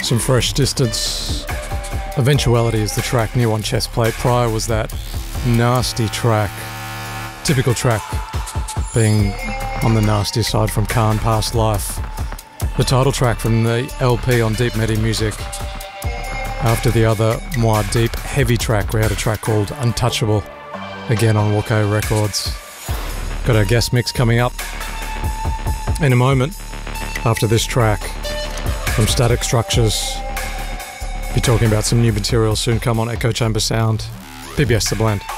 Some fresh distance. Eventuality is the track new on Chest Plate. Prior was that nasty track. Typical track being on the nasty side from Khan, Past Life. The title track from the LP on Deep Medi Music. After the other more deep, heavy track, we had a track called Untouchable, again on Woko Records. Got our guest mix coming up in a moment after this track from Static Structures. Be talking about some new material soon come on Echo Chamber Sound. PBS The Blend.